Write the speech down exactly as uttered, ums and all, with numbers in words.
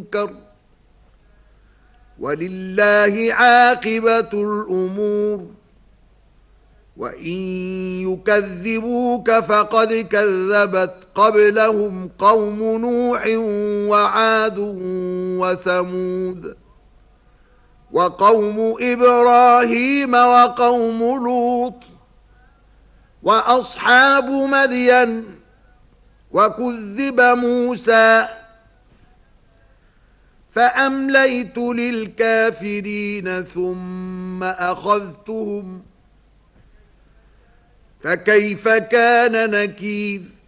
منكر ولله عاقبة الأمور وإن يكذبوك فقد كذبت قبلهم قوم نوح وعاد وثمود وقوم إبراهيم وقوم لوط وأصحاب مدين وكذب موسى فأمليت للكافرين ثم أخذتهم فكيف كان نكير